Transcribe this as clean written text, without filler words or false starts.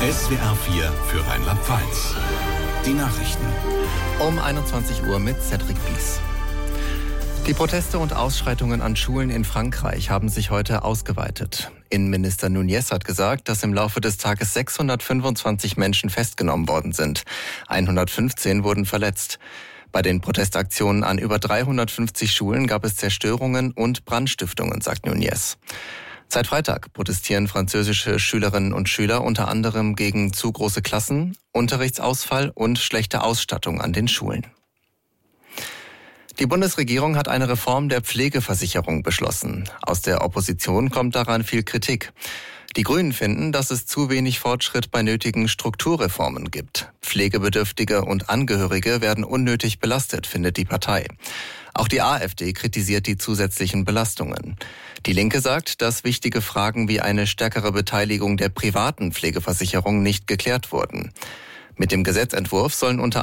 SWR 4 für Rheinland-Pfalz. Die Nachrichten. Um 21 Uhr mit Cedric Bies. Die Proteste und Ausschreitungen an Schulen in Frankreich haben sich heute ausgeweitet. Innenminister Nunez hat gesagt, dass im Laufe des Tages 625 Menschen festgenommen worden sind. 115 wurden verletzt. Bei den Protestaktionen an über 350 Schulen gab es Zerstörungen und Brandstiftungen, sagt Nunez. Seit Freitag protestieren französische Schülerinnen und Schüler unter anderem gegen zu große Klassen, Unterrichtsausfall und schlechte Ausstattung an den Schulen. Die Bundesregierung hat eine Reform der Pflegeversicherung beschlossen. Aus der Opposition kommt daran viel Kritik. Die Grünen finden, dass es zu wenig Fortschritt bei nötigen Strukturreformen gibt. Pflegebedürftige und Angehörige werden unnötig belastet, findet die Partei. Auch die AfD kritisiert die zusätzlichen Belastungen. Die Linke sagt, dass wichtige Fragen wie eine stärkere Beteiligung der privaten Pflegeversicherung nicht geklärt wurden. Mit dem Gesetzentwurf sollen unter